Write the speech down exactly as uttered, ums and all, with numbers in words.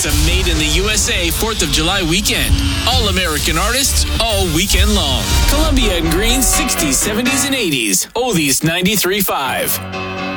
It's a made in the U S A fourth of July weekend. All American artists, all weekend long. Columbia and Green, sixties, seventies, and eighties. Oldies ninety-three point five.